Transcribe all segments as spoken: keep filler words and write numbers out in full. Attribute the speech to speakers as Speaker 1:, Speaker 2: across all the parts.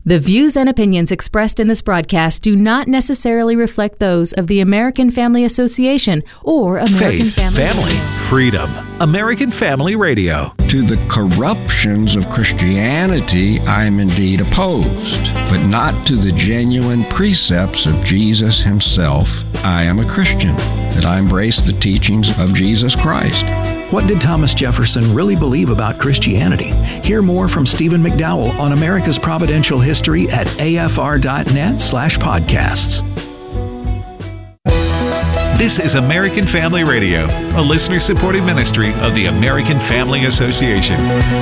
Speaker 1: The views and opinions expressed in this broadcast do not necessarily reflect those of the American Family Association or American
Speaker 2: Faith,
Speaker 1: Family
Speaker 2: family,
Speaker 1: Radio.
Speaker 2: freedom. American Family Radio.
Speaker 3: To the corruptions of Christianity, I am indeed opposed, but not to the genuine precepts of Jesus himself. I am a Christian, that I embrace the teachings of Jesus Christ.
Speaker 4: What did Thomas Jefferson really believe about Christianity? Hear more from Stephen McDowell on America's Providential History at afr.net slash podcasts.
Speaker 2: This is American Family Radio, a listener-supported ministry of the American Family Association.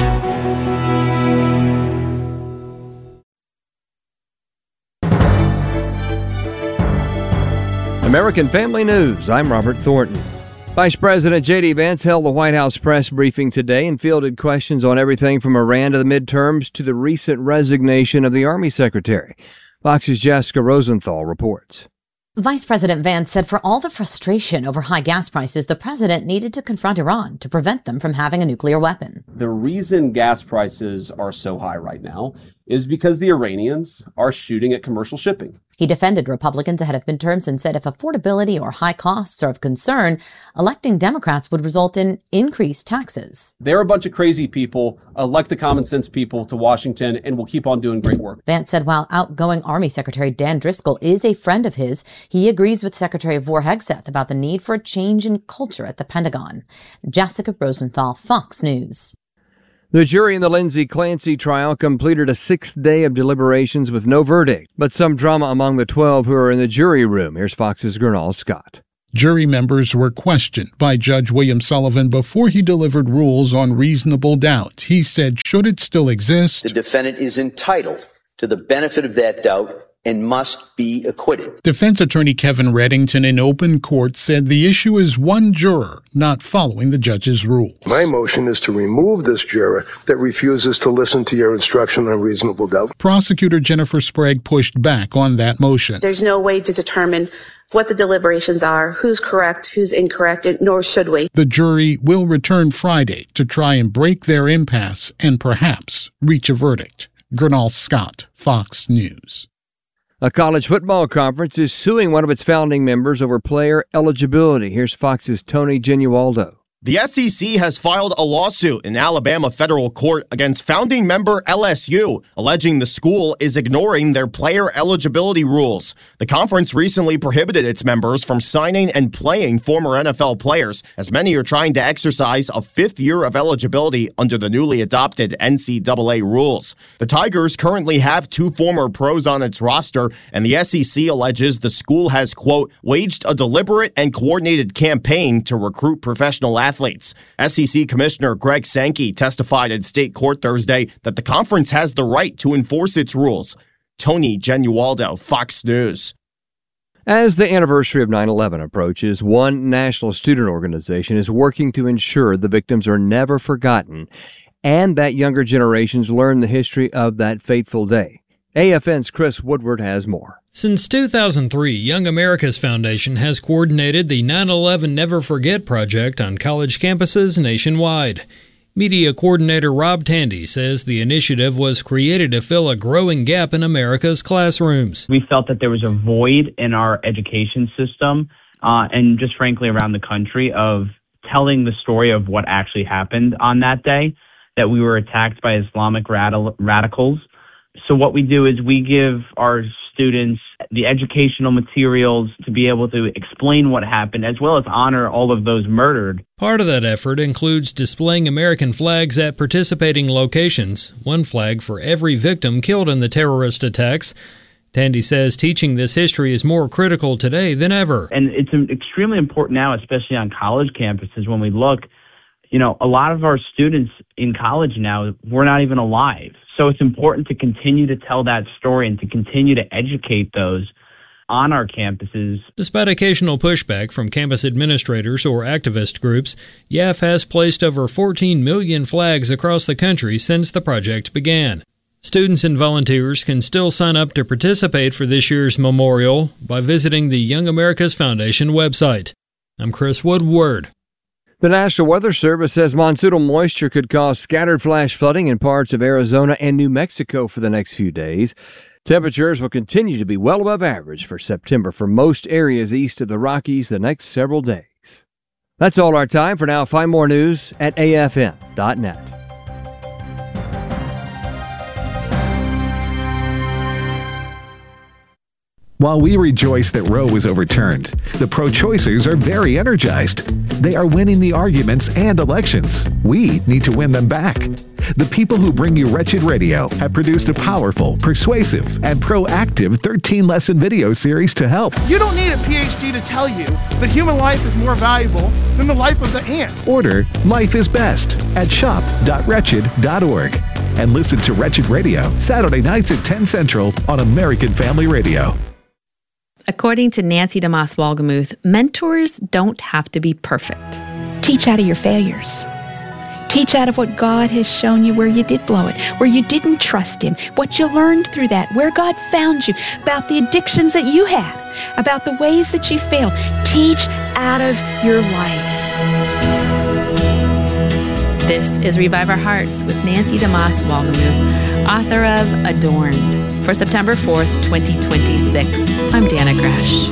Speaker 5: American Family News. I'm Robert Thornton. Vice President J D. Vance held the White House press briefing today and fielded questions on everything from Iran to the midterms to the recent resignation of the Army Secretary. Fox's Jessica Rosenthal reports.
Speaker 6: Vice President Vance said for all the frustration over high gas prices, the president needed to confront Iran to prevent them from having a nuclear weapon.
Speaker 7: The reason gas prices are so high right now is because the Iranians are shooting at commercial shipping.
Speaker 6: He defended Republicans ahead of midterms and said if affordability or high costs are of concern, electing Democrats would result in increased taxes.
Speaker 7: They're a bunch of crazy people, elect the common sense people to Washington, and will keep on doing great work.
Speaker 6: Vance said while outgoing Army Secretary Dan Driscoll is a friend of his, he agrees with Secretary of War Hegseth about the need for a change in culture at the Pentagon. Jessica Rosenthal, Fox News.
Speaker 5: The jury in the Lindsay Clancy trial completed a sixth day of deliberations with no verdict, but some drama among the twelve who are in the jury room. Here's Fox's Gernal Scott.
Speaker 8: Jury members were questioned by Judge William Sullivan before he delivered rules on reasonable doubt. He said, should it still exist,
Speaker 9: the defendant is entitled to the benefit of that doubt and must be acquitted.
Speaker 8: Defense attorney Kevin Reddington in open court said the issue is one juror not following the judge's rule.
Speaker 10: My motion is to remove this juror that refuses to listen to your instruction on reasonable doubt.
Speaker 8: Prosecutor Jennifer Sprague pushed back on that motion.
Speaker 11: There's no way to determine what the deliberations are, who's correct, who's incorrect, nor should we.
Speaker 8: The jury will return Friday to try and break their impasse and perhaps reach a verdict. Gernal Scott, Fox News.
Speaker 5: A college football conference is suing one of its founding members over player eligibility. Here's Fox's Tony Genualdo.
Speaker 12: The S E C has filed a lawsuit in Alabama federal court against founding member L S U, alleging the school is ignoring their player eligibility rules. The conference recently prohibited its members from signing and playing former N F L players, as many are trying to exercise a fifth year of eligibility under the newly adopted N C double A rules. The Tigers currently have two former pros on its roster, and the S E C alleges the school has, quote, waged a deliberate and coordinated campaign to recruit professional athletes. Athletes. S E C Commissioner Greg Sankey testified in state court Thursday that the conference has the right to enforce its rules. Tony Genualdo, Fox News.
Speaker 5: As the anniversary of nine eleven approaches, one national student organization is working to ensure the victims are never forgotten and that younger generations learn the history of that fateful day. A F N's Chris Woodward has more.
Speaker 13: Since two thousand three, Young America's Foundation has coordinated the nine eleven Never Forget project on college campuses nationwide. Media coordinator Rob Tandy says the initiative was created to fill a growing gap in America's classrooms.
Speaker 14: We felt that there was a void in our education system uh, and just frankly around the country of telling the story of what actually happened on that day, that we were attacked by Islamic rad- radicals. So what we do is we give our students the educational materials to be able to explain what happened, as well as honor all of those murdered.
Speaker 13: Part of that effort includes displaying American flags at participating locations, one flag for every victim killed in the terrorist attacks. Tandy says teaching this history is more critical today than ever.
Speaker 14: And it's extremely important now, especially on college campuses, when we look, you know, a lot of our students in college now, we're not even alive. So it's important to continue to tell that story and to continue to educate those on our campuses.
Speaker 13: Despite occasional pushback from campus administrators or activist groups, Y A F has placed over fourteen million flags across the country since the project began. Students and volunteers can still sign up to participate for this year's memorial by visiting the Young America's Foundation website. I'm Chris Woodward.
Speaker 5: The National Weather Service says monsoonal moisture could cause scattered flash flooding in parts of Arizona and New Mexico for the next few days. Temperatures will continue to be well above average for September for most areas east of the Rockies the next several days. That's all our time for now. Find more news at A F M dot net.
Speaker 2: While we rejoice that Roe was overturned, the pro-choicers are very energized. They are winning the arguments and elections. We need to win them back. The people who bring you Wretched Radio have produced a powerful, persuasive, and proactive thirteen-lesson video series to help.
Speaker 15: You don't need a P H D to tell you that human life is more valuable than the life of the ants.
Speaker 2: Order Life is Best at shop dot wretched dot org and listen to Wretched Radio Saturday nights at ten Central on American Family Radio.
Speaker 16: According to Nancy DeMoss Wolgemuth, mentors don't have to be perfect.
Speaker 17: Teach out of your failures. Teach out of what God has shown you where you did blow it, where you didn't trust Him, what you learned through that, where God found you, about the addictions that you had, about the ways that you failed. Teach out of your life.
Speaker 16: This is Revive Our Hearts with Nancy DeMoss Wolgemuth, author of Adorned. For September fourth, twenty twenty-six, I'm Dana Gresh.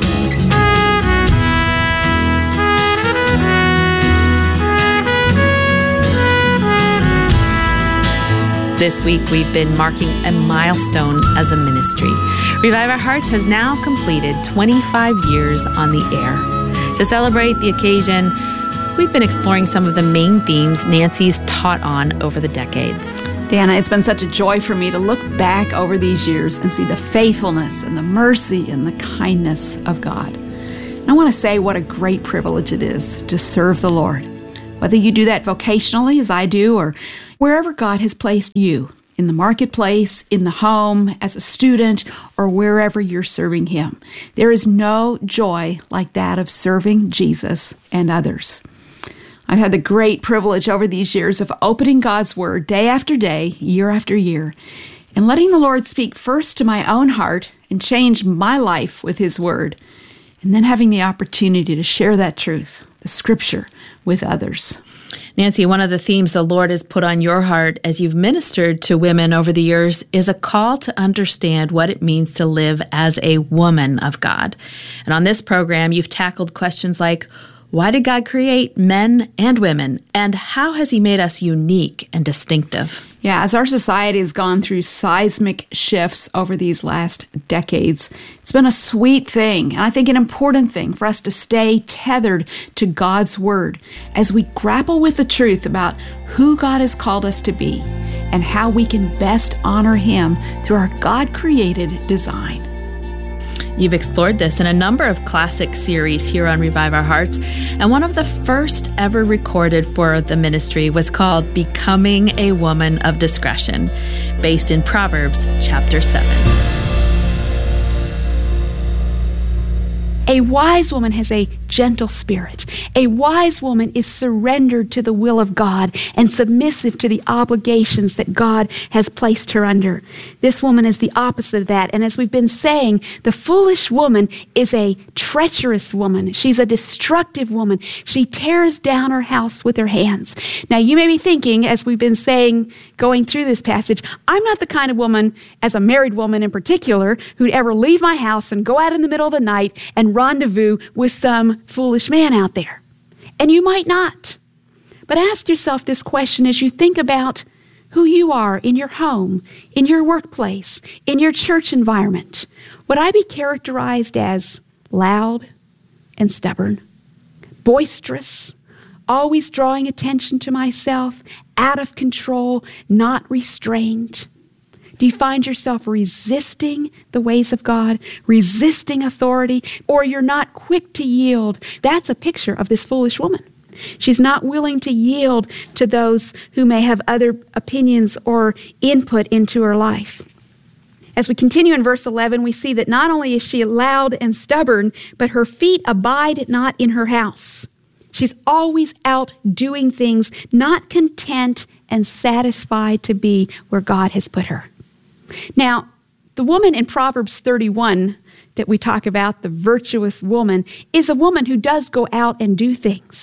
Speaker 16: This week, we've been marking a milestone as a ministry. Revive Our Hearts has now completed twenty-five years on the air. To celebrate the occasion, we've been exploring some of the main themes Nancy's taught on over the decades.
Speaker 18: Dana, it's been such a joy for me to look back over these years and see the faithfulness and the mercy and the kindness of God. And I want to say what a great privilege it is to serve the Lord. Whether you do that vocationally, as I do, or wherever God has placed you, in the marketplace, in the home, as a student, or wherever you're serving Him. There is no joy like that of serving Jesus and others. I've had the great privilege over these years of opening God's Word day after day, year after year, and letting the Lord speak first to my own heart and change my life with His Word, and then having the opportunity to share that truth, the Scripture, with others.
Speaker 16: Nancy, one of the themes the Lord has put on your heart as you've ministered to women over the years is a call to understand what it means to live as a woman of God. And on this program, you've tackled questions like, why did God create men and women? And how has He made us unique and distinctive?
Speaker 18: Yeah, as our society has gone through seismic shifts over these last decades, it's been a sweet thing, and I think an important thing for us to stay tethered to God's Word as we grapple with the truth about who God has called us to be and how we can best honor Him through our God-created design.
Speaker 16: You've explored this in a number of classic series here on Revive Our Hearts, and one of the first ever recorded for the ministry was called Becoming a Woman of Discretion, based in Proverbs chapter seven.
Speaker 17: A wise woman has a gentle spirit. A wise woman is surrendered to the will of God and submissive to the obligations that God has placed her under. This woman is the opposite of that. And as we've been saying, the foolish woman is a treacherous woman. She's a destructive woman. She tears down her house with her hands. Now, you may be thinking, as we've been saying, going through this passage, I'm not the kind of woman, as a married woman in particular, who'd ever leave my house and go out in the middle of the night and rendezvous with some foolish man out there. And you might not. But ask yourself this question as you think about who you are in your home, in your workplace, in your church environment. Would I be characterized as loud and stubborn, boisterous, always drawing attention to myself, out of control, not restrained? Do you find yourself resisting the ways of God, resisting authority, or you're not quick to yield? That's a picture of this foolish woman. She's not willing to yield to those who may have other opinions or input into her life. As we continue in verse eleven, we see that not only is she loud and stubborn, but her feet abide not in her house. She's always out doing things, not content and satisfied to be where God has put her. Now, the woman in Proverbs thirty-one that we talk about, the virtuous woman, is a woman who does go out and do things.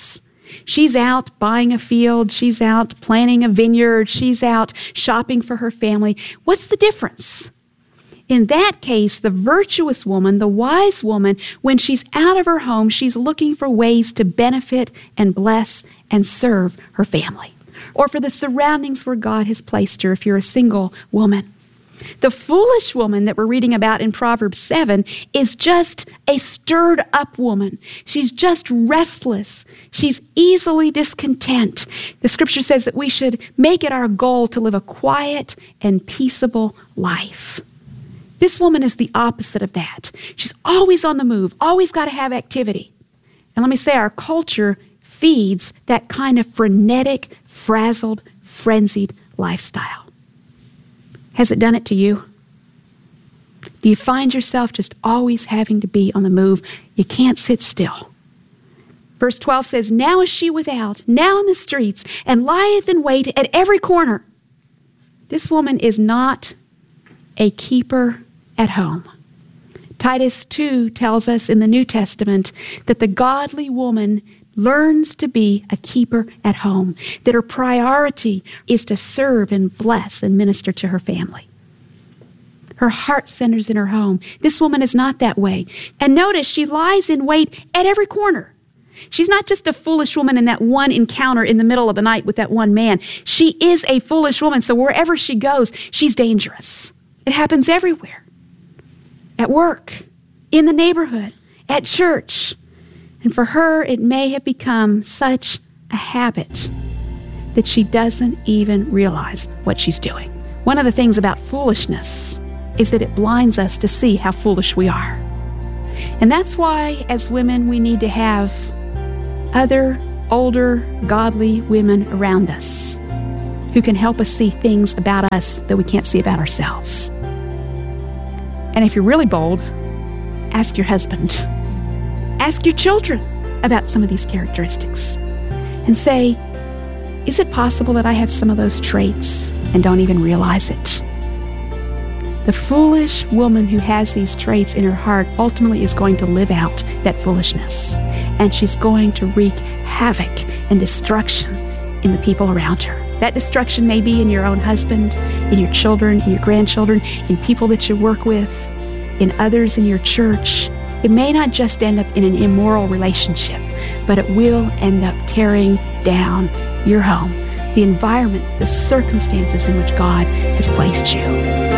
Speaker 17: She's out buying a field. She's out planting a vineyard. She's out shopping for her family. What's the difference? In that case, the virtuous woman, the wise woman, when she's out of her home, she's looking for ways to benefit and bless and serve her family, or for the surroundings where God has placed her if you're a single woman. The foolish woman that we're reading about in Proverbs seven is just a stirred up woman. She's just restless. She's easily discontent. The scripture says that we should make it our goal to live a quiet and peaceable life. This woman is the opposite of that. She's always on the move, always got to have activity. And let me say, our culture feeds that kind of frenetic, frazzled, frenzied lifestyle. Has it done it to you? Do you find yourself just always having to be on the move? You can't sit still. Verse twelve says, "Now is she without, now in the streets, and lieth in wait at every corner." This woman is not a keeper at home. Titus two tells us in the New Testament that the godly woman learns to be a keeper at home, that her priority is to serve and bless and minister to her family. Her heart centers in her home. This woman is not that way. And notice she lies in wait at every corner. She's not just a foolish woman in that one encounter in the middle of the night with that one man. She is a foolish woman, so wherever she goes, she's dangerous. It happens everywhere. At work, in the neighborhood, at church. And for her, it may have become such a habit that she doesn't even realize what she's doing. One of the things about foolishness is that it blinds us to see how foolish we are. And that's why, as women, we need to have other, older, godly women around us who can help us see things about us that we can't see about ourselves. And if you're really bold, ask your husband. Ask your children about some of these characteristics and say, is it possible that I have some of those traits and don't even realize it? The foolish woman who has these traits in her heart ultimately is going to live out that foolishness, and she's going to wreak havoc and destruction in the people around her. That destruction may be in your own husband, in your children, in your grandchildren, in people that you work with, in others in your church. It may not just end up in an immoral relationship, but it will end up tearing down your home, the environment, the circumstances in which God has placed you.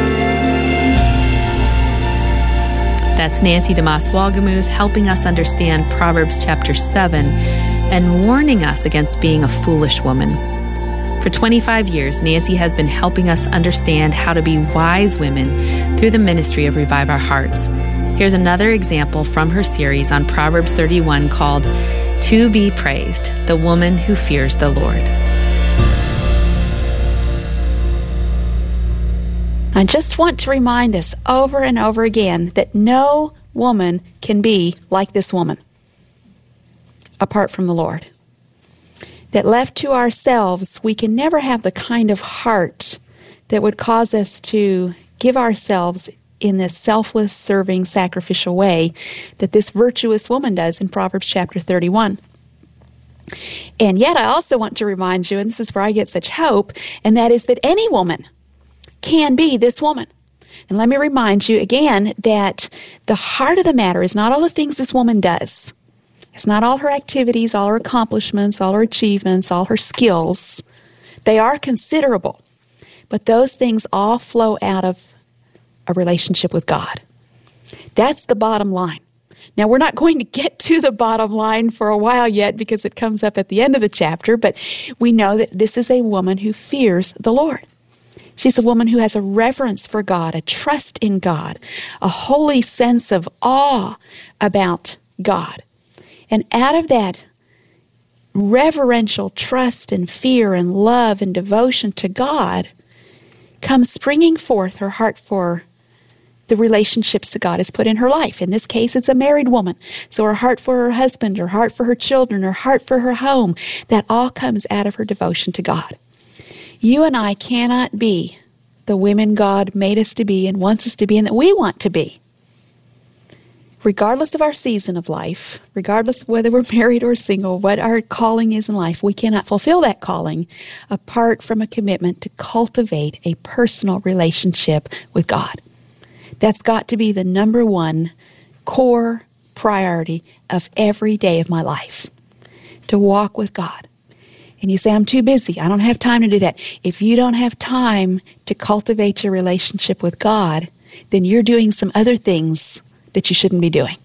Speaker 16: That's Nancy DeMoss Wolgemuth helping us understand Proverbs chapter seven and warning us against being a foolish woman. For twenty-five years, Nancy has been helping us understand how to be wise women through the ministry of Revive Our Hearts. Here's another example from her series on Proverbs thirty-one called To Be Praised, the Woman Who Fears the Lord.
Speaker 17: I just want to remind us over and over again that no woman can be like this woman apart from the Lord. That left to ourselves, we can never have the kind of heart that would cause us to give ourselves in this selfless, serving, sacrificial way that this virtuous woman does in Proverbs chapter thirty-one. And yet I also want to remind you, and this is where I get such hope, and that is that any woman can be this woman. And let me remind you again that the heart of the matter is not all the things this woman does. It's not all her activities, all her accomplishments, all her achievements, all her skills. They are considerable, but those things all flow out of a relationship with God. That's the bottom line. Now, we're not going to get to the bottom line for a while yet because it comes up at the end of the chapter, but we know that this is a woman who fears the Lord. She's a woman who has a reverence for God, a trust in God, a holy sense of awe about God. And out of that reverential trust and fear and love and devotion to God comes springing forth her heart for the relationships that God has put in her life. In this case, it's a married woman. So her heart for her husband, her heart for her children, her heart for her home, that all comes out of her devotion to God. You and I cannot be the women God made us to be and wants us to be and that we want to be. regardless of our season of life, regardless of whether we're married or single, what our calling is in life, we cannot fulfill that calling apart from a commitment to cultivate a personal relationship with God. That's got to be the number one core priority of every day of my life, to walk with God. And you say, I'm too busy. I don't have time to do that. If you don't have time to cultivate your relationship with God, then you're doing some other things that you shouldn't be doing.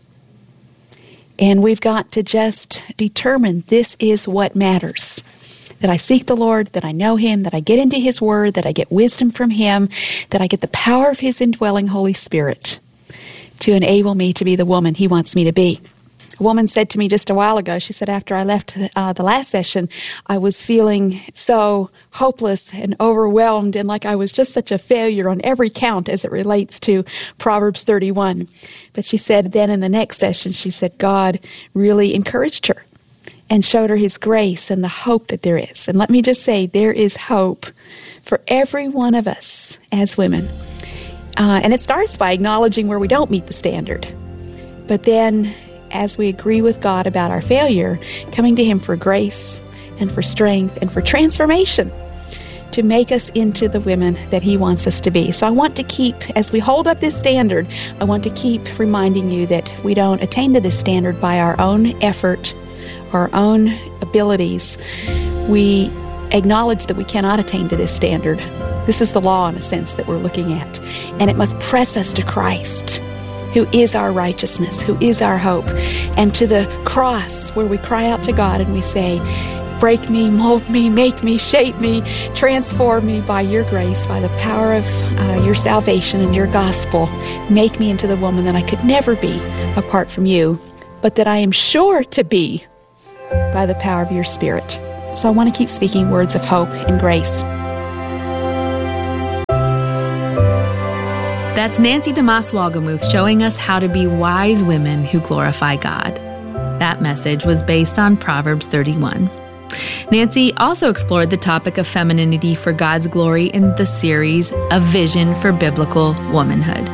Speaker 17: And we've got to just determine this is what matters. That I seek the Lord, that I know Him, that I get into His Word, that I get wisdom from Him, that I get the power of His indwelling Holy Spirit to enable me to be the woman He wants me to be. A woman said to me just a while ago, she said, after I left uh, the last session, I was feeling so hopeless and overwhelmed and like I was just such a failure on every count as it relates to Proverbs thirty-one. But she said then in the next session, she said God really encouraged her and showed her His grace and the hope that there is. And let me just say, there is hope for every one of us as women. Uh, and it starts by acknowledging where we don't meet the standard. But then as we agree with God about our failure, coming to Him for grace and for strength and for transformation to make us into the women that He wants us to be. So I want to keep, as we hold up this standard, I want to keep reminding you that we don't attain to this standard by our own effort, our own abilities. We acknowledge that we cannot attain to this standard. This is the law, in a sense, that we're looking at. And it must press us to Christ, who is our righteousness, who is our hope, and to the cross where we cry out to God and we say, break me, mold me, make me, shape me, transform me by your grace, by the power of uh, your salvation and your gospel. Make me into the woman that I could never be apart from you, but that I am sure to be by the power of your Spirit. So I want to keep speaking words of hope and grace.
Speaker 16: That's Nancy DeMoss Wolgemuth showing us how to be wise women who glorify God. That message was based on Proverbs thirty-one. Nancy also explored the topic of femininity for God's glory in the series A Vision for Biblical Womanhood.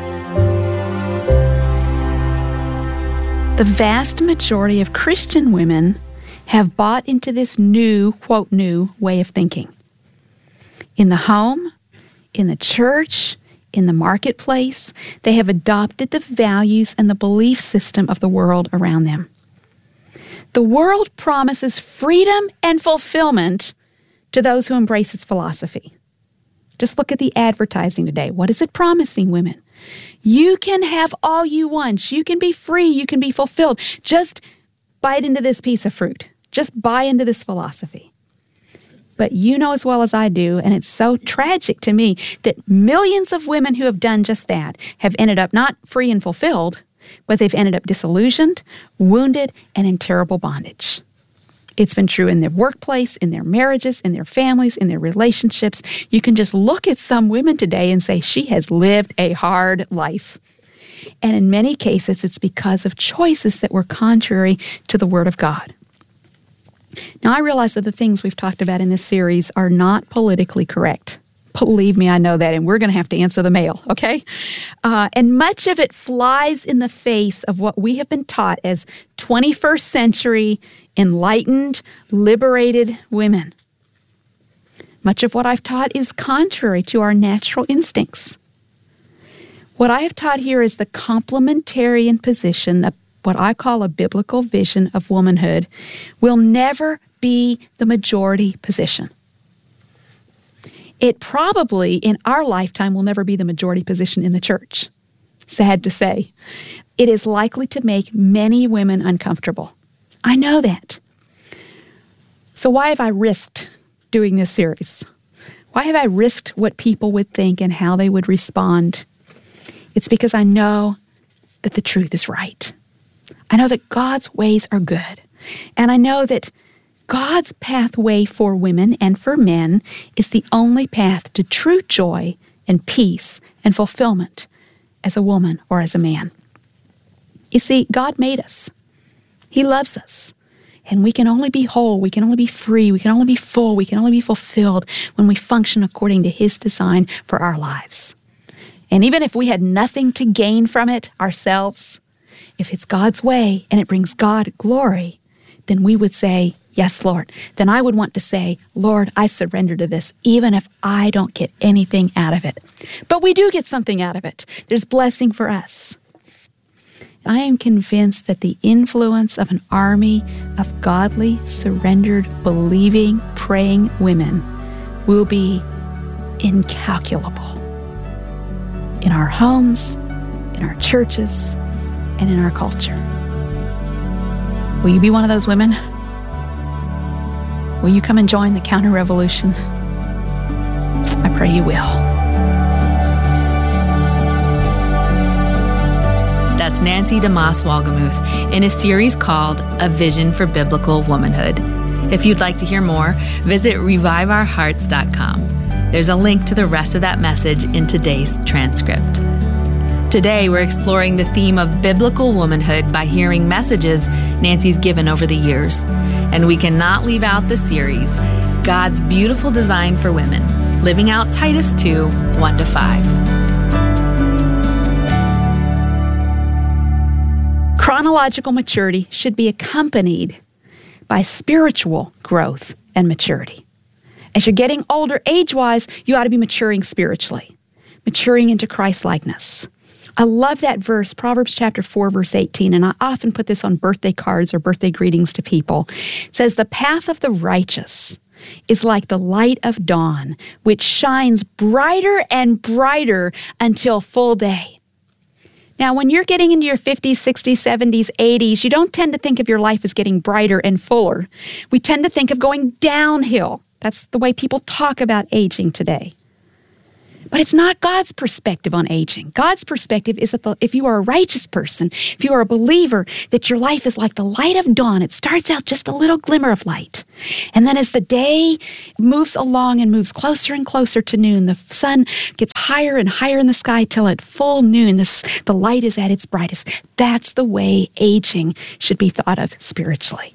Speaker 17: The vast majority of Christian women have bought into this new, quote, new way of thinking. In the home, in the church, in the marketplace, they have adopted the values and the belief system of the world around them. The world promises freedom and fulfillment to those who embrace its philosophy. Just look at the advertising today. What is it promising women? You can have all you want. You can be free. You can be fulfilled. Just bite into this piece of fruit. Just buy into this philosophy. But you know as well as I do, and it's so tragic to me, that millions of women who have done just that have ended up not free and fulfilled, but they've ended up disillusioned, wounded, and in terrible bondage. It's been true in their workplace, in their marriages, in their families, in their relationships. You can just look at some women today and say, she has lived a hard life. And in many cases, it's because of choices that were contrary to the Word of God. Now, I realize that the things we've talked about in this series are not politically correct. Believe me, I know that, and we're going to have to answer the mail, okay? Uh, and much of it flies in the face of what we have been taught as twenty-first century, enlightened, liberated women. Much of what I've taught is contrary to our natural instincts. What I have taught here is the complementarian position of what I call a biblical vision of womanhood will never be the majority position. It probably, in our lifetime, will never be the majority position in the church. Sad to say. It is likely to make many women uncomfortable. I know that. So why have I risked doing this series? Why have I risked what people would think and how they would respond? It's because I know that the truth is right. I know that God's ways are good. And I know that God's pathway for women and for men is the only path to true joy and peace and fulfillment as a woman or as a man. You see, God made us. He loves us. And we can only be whole, we can only be free, we can only be full, we can only be fulfilled when we function according to His design for our lives. And even if we had nothing to gain from it ourselves, if it's God's way and it brings God glory, then we would say, yes, Lord. Then I would want to say, Lord, I surrender to this, even if I don't get anything out of it. But we do get something out of it. There's blessing for us. I am convinced that the influence of an army of godly, surrendered, believing, praying women will be incalculable in our homes, in our churches, and in our culture. Will you be one of those women? Will you come and join the counter-revolution? I pray you will.
Speaker 16: That's Nancy DeMoss Wolgemuth in a series called A Vision for Biblical Womanhood. If you'd like to hear more, visit revive our hearts dot com. There's a link to the rest of that message in today's transcript. Today, we're exploring the theme of biblical womanhood by hearing messages Nancy's given over the years. And we cannot leave out the series, God's Beautiful Design for Women, living out Titus two, one to five.
Speaker 17: Chronological maturity should be accompanied by spiritual growth and maturity. As you're getting older age-wise, you ought to be maturing spiritually, maturing into Christ-likeness. I love that verse, Proverbs chapter four, verse eighteen, and I often put this on birthday cards or birthday greetings to people. It says, the path of the righteous is like the light of dawn, which shines brighter and brighter until full day. Now, when you're getting into your fifties, sixties, seventies, eighties, you don't tend to think of your life as getting brighter and fuller. We tend to think of going downhill. That's the way people talk about aging today. But it's not God's perspective on aging. God's perspective is that the, if you are a righteous person, if you are a believer, that your life is like the light of dawn. It starts out just a little glimmer of light. And then as the day moves along and moves closer and closer to noon, the sun gets higher and higher in the sky till at full noon, this, the light is at its brightest. That's the way aging should be thought of spiritually.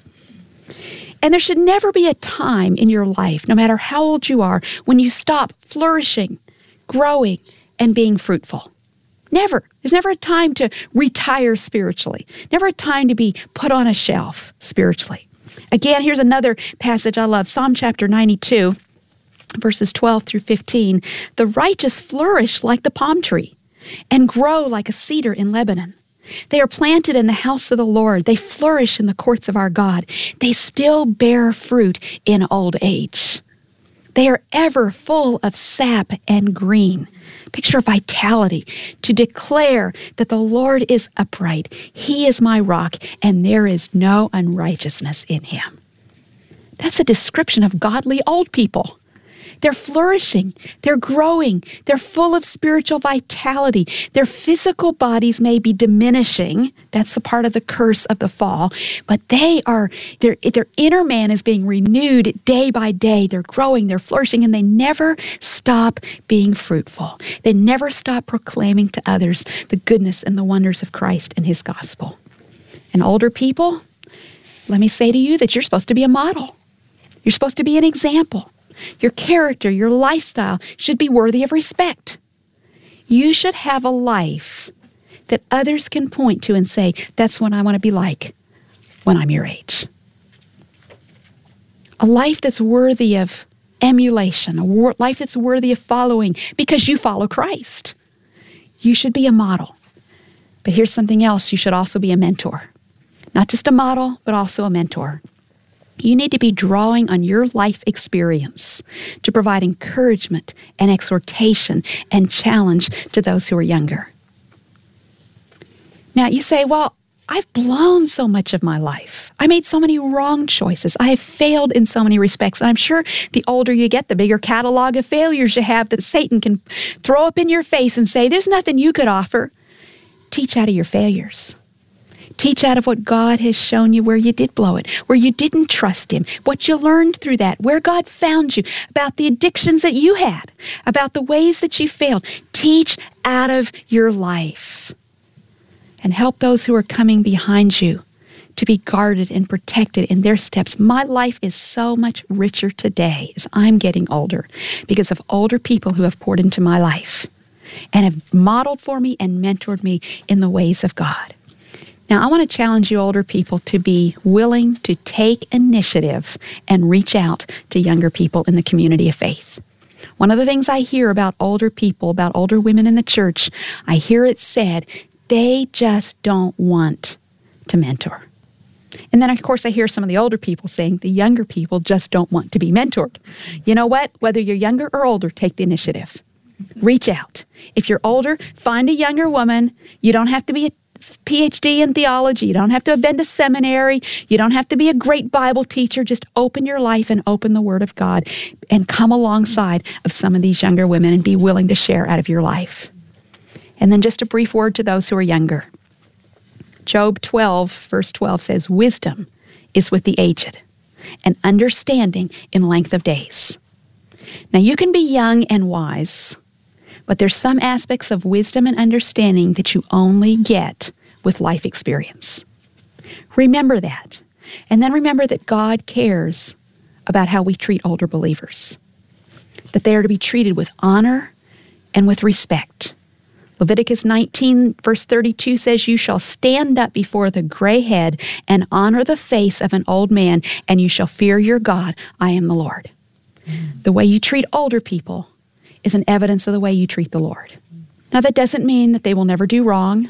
Speaker 17: And there should never be a time in your life, no matter how old you are, when you stop flourishing, growing, and being fruitful. Never. There's never a time to retire spiritually. Never a time to be put on a shelf spiritually. Again, here's another passage I love. Psalm chapter ninety-two, verses twelve through fifteen. The righteous flourish like the palm tree and grow like a cedar in Lebanon. They are planted in the house of the Lord. They flourish in the courts of our God. They still bear fruit in old age. They are ever full of sap and green. Picture of vitality to declare that the Lord is upright. He is my rock, and there is no unrighteousness in him. That's a description of godly old people. They're flourishing. They're growing. They're full of spiritual vitality. Their physical bodies may be diminishing. That's the part of the curse of the fall. But they are, their, their inner man is being renewed day by day. They're growing. They're flourishing. And they never stop being fruitful. They never stop proclaiming to others the goodness and the wonders of Christ and his gospel. And older people, let me say to you that you're supposed to be a model. You're supposed to be an example. Your character, your lifestyle should be worthy of respect. You should have a life that others can point to and say, that's what I want to be like when I'm your age. A life that's worthy of emulation, a wor- life that's worthy of following because you follow Christ. You should be a model. But here's something else. You should also be a mentor. Not just a model, but also a mentor. You need to be drawing on your life experience to provide encouragement and exhortation and challenge to those who are younger. Now, you say, well, I've blown so much of my life. I made so many wrong choices. I have failed in so many respects. And I'm sure the older you get, the bigger catalog of failures you have that Satan can throw up in your face and say, there's nothing you could offer. Teach out of your failures. Teach out of what God has shown you where you did blow it, where you didn't trust him, what you learned through that, where God found you, about the addictions that you had, about the ways that you failed. Teach out of your life and help those who are coming behind you to be guarded and protected in their steps. My life is so much richer today as I'm getting older because of older people who have poured into my life and have modeled for me and mentored me in the ways of God. Now, I want to challenge you older people to be willing to take initiative and reach out to younger people in the community of faith. One of the things I hear about older people, about older women in the church, I hear it said, they just don't want to mentor. And then, of course, I hear some of the older people saying the younger people just don't want to be mentored. You know what? Whether you're younger or older, take the initiative. Reach out. If you're older, find a younger woman. You don't have to be a P H D in theology. You don't have to have been to seminary. You don't have to be a great Bible teacher. Just open your life and open the Word of God and come alongside of some of these younger women and be willing to share out of your life. And then just a brief word to those who are younger. Job twelve, verse twelve says, wisdom is with the aged, and understanding in length of days. Now, you can be young and wise, but there's some aspects of wisdom and understanding that you only get with life experience. Remember that. And then remember that God cares about how we treat older believers, that they are to be treated with honor and with respect. Leviticus nineteen, verse thirty-two says, you shall stand up before the gray head and honor the face of an old man, and you shall fear your God. I am the Lord. Mm. The way you treat older people is an evidence of the way you treat the Lord. Now, that doesn't mean that they will never do wrong,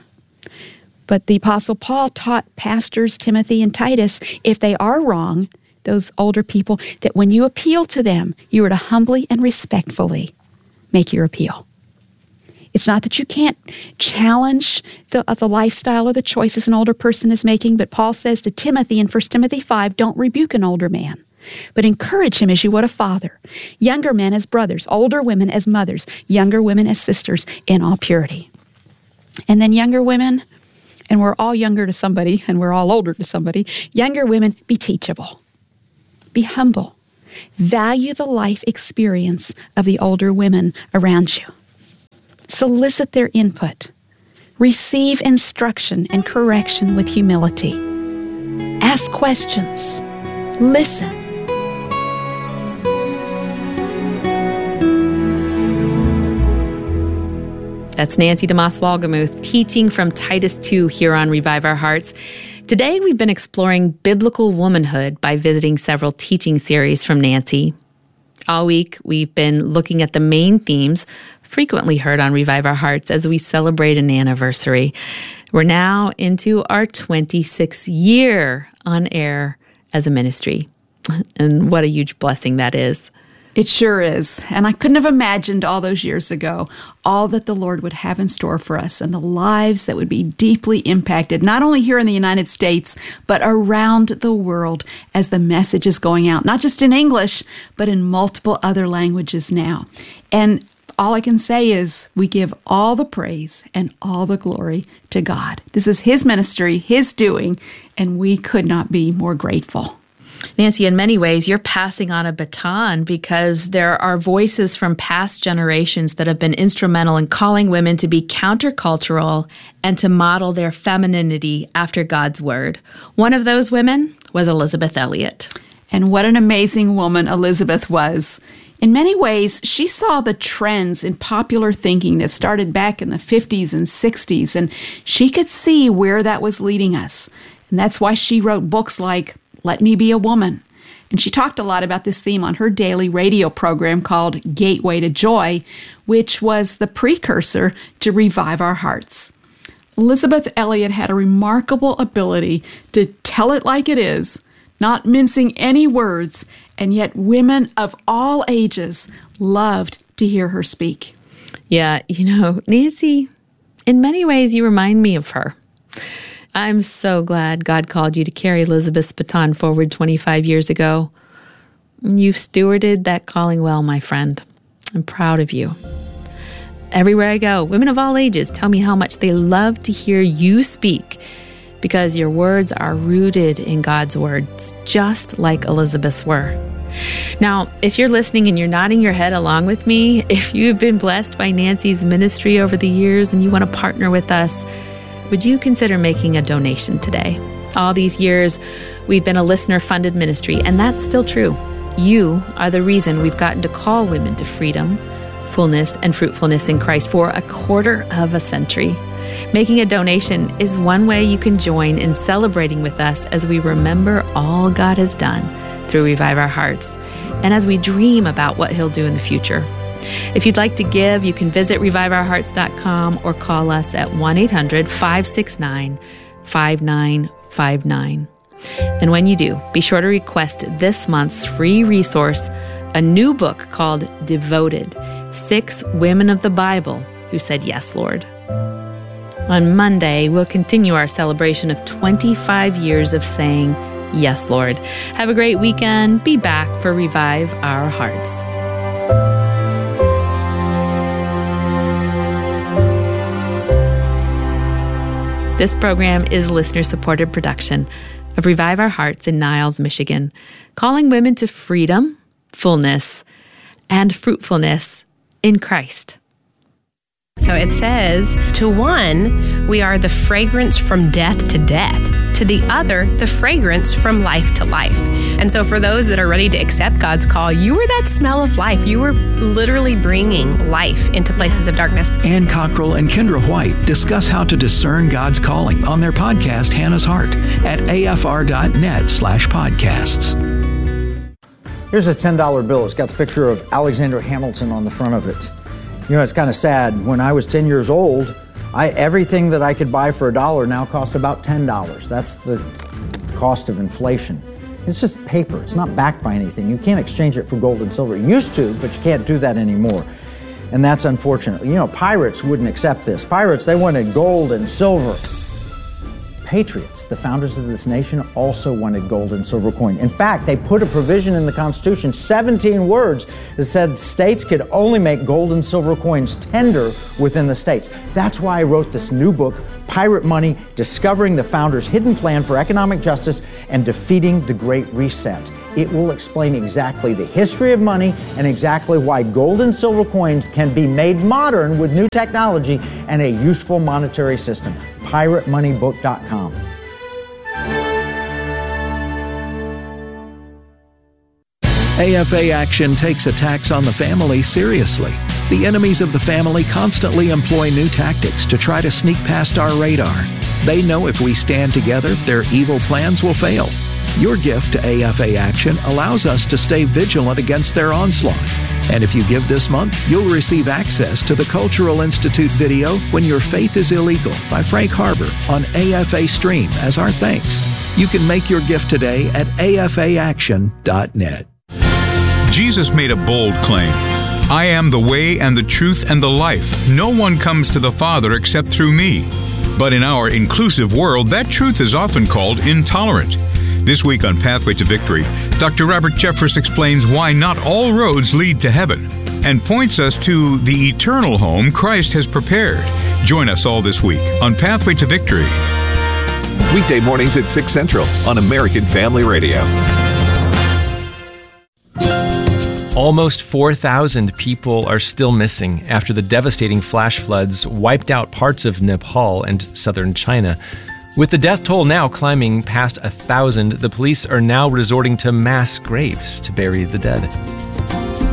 Speaker 17: but the Apostle Paul taught pastors Timothy and Titus, if they are wrong, those older people, that when you appeal to them, you are to humbly and respectfully make your appeal. It's not that you can't challenge the, uh, the lifestyle or the choices an older person is making, but Paul says to Timothy in First Timothy five, don't rebuke an older man, but encourage him as you would a father. Younger men as brothers, older women as mothers, younger women as sisters in all purity. And then younger women, and we're all younger to somebody, and we're all older to somebody, younger women, be teachable. Be humble. Value the life experience of the older women around you. Solicit their input. Receive instruction and correction with humility. Ask questions. Listen.
Speaker 16: That's Nancy DeMoss Wolgemuth teaching from Titus two here on Revive Our Hearts. Today we've been exploring biblical womanhood by visiting several teaching series from Nancy. All week we've been looking at the main themes frequently heard on Revive Our Hearts as we celebrate an anniversary. We're now into our twenty-sixth year on air as a ministry. And what a huge blessing that is.
Speaker 18: It sure is. And I couldn't have imagined all those years ago all that the Lord would have in store for us and the lives that would be deeply impacted, not only here in the United States, but around the world as the message is going out, not just in English, but in multiple other languages now. And all I can say is we give all the praise and all the glory to God. This is His ministry, His doing, and we could not be more grateful.
Speaker 16: Nancy, in many ways, you're passing on a baton because there are voices from past generations that have been instrumental in calling women to be countercultural and to model their femininity after God's word. One of those women was Elisabeth Elliot.
Speaker 18: And what an amazing woman Elisabeth was. In many ways, she saw the trends in popular thinking that started back in the fifties and sixties, and she could see where that was leading us. And that's why she wrote books like Let Me Be a Woman. And she talked a lot about this theme on her daily radio program called Gateway to Joy, which was the precursor to Revive Our Hearts. Elisabeth Elliot had a remarkable ability to tell it like it is, not mincing any words, and yet women of all ages loved to hear her speak.
Speaker 16: Yeah, you know, Nancy, in many ways you remind me of her. I'm so glad God called you to carry Elizabeth's baton forward twenty-five years ago. You've stewarded that calling well, my friend. I'm proud of you. Everywhere I go, women of all ages tell me how much they love to hear you speak because your words are rooted in God's words, just like Elizabeth's were. Now, if you're listening and you're nodding your head along with me, if you've been blessed by Nancy's ministry over the years and you want to partner with us, would you consider making a donation today? All these years, we've been a listener-funded ministry, and that's still true. You are the reason we've gotten to call women to freedom, fullness, and fruitfulness in Christ for a quarter of a century. Making a donation is one way you can join in celebrating with us as we remember all God has done through Revive Our Hearts, and as we dream about what He'll do in the future. If you'd like to give, you can visit revive our hearts dot com or call us at one eight hundred five six nine five nine five nine. And when you do, be sure to request this month's free resource, a new book called Devoted, Six Women of the Bible Who Said Yes, Lord. On Monday, we'll continue our celebration of twenty-five years of saying, Yes, Lord. Have a great weekend. Be back for Revive Our Hearts. This program is a listener-supported production of Revive Our Hearts in Niles, Michigan, calling women to freedom, fullness, and fruitfulness in Christ.
Speaker 19: So it says, to one, we are the fragrance from death to death. To the other, the fragrance from life to life. And so for those that are ready to accept God's call, you are that smell of life. You are literally bringing life into places of darkness.
Speaker 4: Ann Cockrell and Kendra White discuss how to discern God's calling on their podcast, Hannah's Heart, at afr.net slash podcasts.
Speaker 20: Here's a ten dollar bill. It's got the picture of Alexander Hamilton on the front of it. You know, it's kind of sad. When I was ten years old, I, everything that I could buy for a dollar now costs about ten dollars. That's the cost of inflation. It's just paper. It's not backed by anything. You can't exchange it for gold and silver. You used to, but you can't do that anymore. And that's unfortunate. You know, pirates wouldn't accept this. Pirates, they wanted gold and silver. Patriots, the founders of this nation, also wanted gold and silver coin. In fact, they put a provision in the Constitution, seventeen words, that said states could only make gold and silver coins tender within the states. That's why I wrote this new book, Pirate Money, Discovering the Founders' Hidden Plan for Economic Justice and Defeating the Great Reset. It will explain exactly the history of money and exactly why gold and silver coins can be made modern with new technology and a useful monetary system. pirate money book dot com.
Speaker 4: A F A Action takes attacks on the family seriously. The enemies of the family constantly employ new tactics to try to sneak past our radar. They know if we stand together, their evil plans will fail. Your gift to A F A Action allows us to stay vigilant against their onslaught. And if you give this month, you'll receive access to the Cultural Institute video, When Your Faith is Illegal, by Frank Harbor on A F A Stream as our thanks. You can make your gift today at A F A action dot net.
Speaker 21: Jesus made a bold claim. I am the way and the truth and the life. No one comes to the Father except through me. But in our inclusive world, that truth is often called intolerant. This week on Pathway to Victory, Doctor Robert Jeffress explains why not all roads lead to heaven and points us to the eternal home Christ has prepared. Join us all this week on Pathway to Victory.
Speaker 2: Weekday mornings at six Central on American Family Radio.
Speaker 22: Almost four thousand people are still missing after the devastating flash floods wiped out parts of Nepal and southern China. With the death toll now climbing past a thousand, the police are now resorting to mass graves to bury the dead.